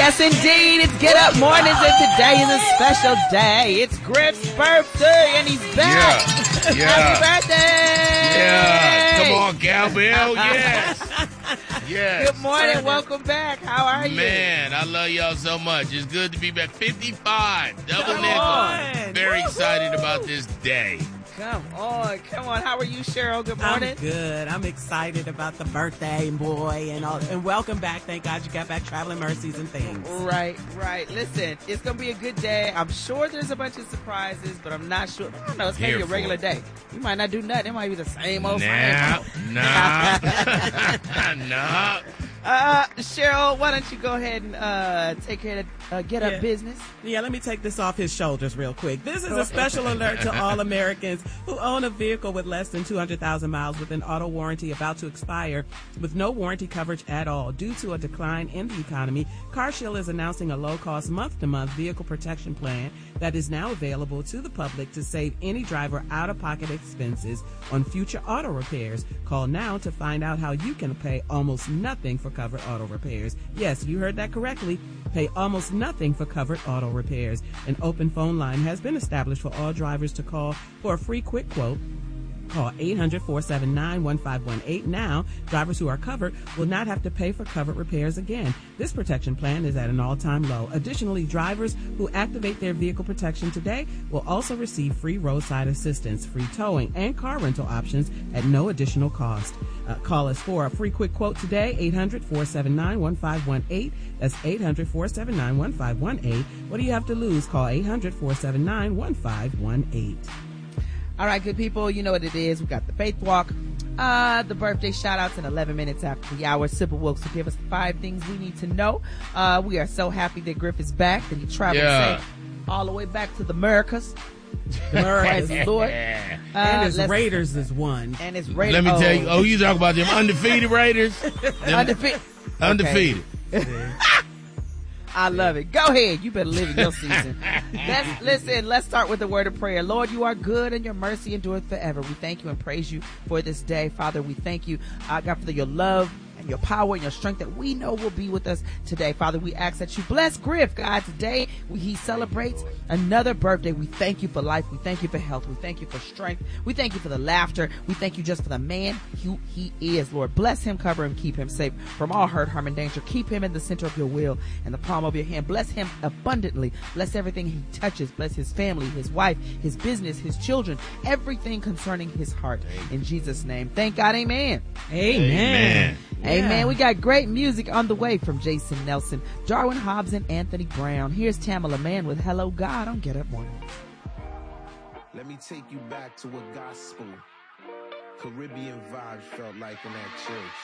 Yes, indeed. It's Get Up Mornings, and today is a special day. It's Griff's birthday, and he's back. Yeah. Happy birthday. Yeah. Come on, Cowbell. Yes. Yes. Good morning. Welcome back. How are you? Man, I love y'all so much. It's good to be back. 55. Double Come nickel. on. Very excited about this day. Come on. How are you, Cheryl? Good morning. I'm good. I'm excited about the birthday, boy, and welcome back. Thank God you got back, traveling mercies and things. Right. Listen, it's going to be a good day. I'm sure there's a bunch of surprises, but I'm not sure. I don't know. It's going to be a regular day. You might not do nothing. It might be the same old Nah. Cheryl, why don't you go ahead and take care of Get Up business? Yeah, let me take this off his shoulders real quick. This is a special alert to all Americans who own a vehicle with less than 200,000 miles with an auto warranty about to expire with no warranty coverage at all. Due to a decline in the economy, CarShield is announcing a low-cost month-to-month vehicle protection plan that is now available to the public to save any driver out-of-pocket expenses on future auto repairs. Call now to find out how you can pay almost nothing for covered auto repairs. Yes, you heard that correctly. Pay almost nothing for covered auto repairs. An open phone line has been established for all drivers to call for a free quick quote. Call 800-479-1518 now. Drivers who are covered will not have to pay for covered repairs again. This protection plan is at an all-time low. Additionally, drivers who activate their vehicle protection today will also receive free roadside assistance, free towing, and car rental options at no additional cost. Call us for a free quick quote today, 800-479-1518. That's 800-479-1518. What do you have to lose? Call 800-479-1518. All right, good people, you know what it is. We got the Faith Walk, the birthday shout-outs in 11 minutes after the hour. Simple Wilkes will give us 5 things we need to know. We are so happy that Griff is back, that he traveled safe all the way back to the Americas. Praise the Lord. And his Raiders is one. And his Raiders. Let me tell you. Oh, you talking about them undefeated Raiders? Undefeated. I love it. Go ahead. You better live in your season. Let's start with the word of prayer. Lord, you are good and your mercy endureth forever. We thank you and praise you for this day. Father, we thank you, God, for your love and your power and your strength that we know will be with us today. Father, we ask that you bless Griff, God, today he celebrates another birthday. We thank you for life. We thank you for health. We thank you for strength. We thank you for the laughter. We thank you just for the man who he is. Lord, bless him, cover him, keep him safe from all hurt, harm, and danger. Keep him in the center of your will and the palm of your hand. Bless him abundantly. Bless everything he touches. Bless his family, his wife, his business, his children, everything concerning his heart. In Jesus' name. Thank God. Amen. Amen. Amen. We got great music on the way from Jason Nelson, Darwin Hobbs, and Anthony Brown. Here's Tamala Mann with Hello God on Get Up Morning. Let me take you back to what gospel Caribbean vibes felt like in that church.